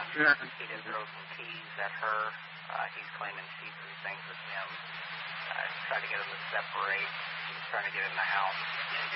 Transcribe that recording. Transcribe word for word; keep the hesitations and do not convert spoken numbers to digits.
Yeah. He did throw some keys at her. Uh, he's claiming she threw things at him. Uh, tried to get him to separate. He was trying to get in the house.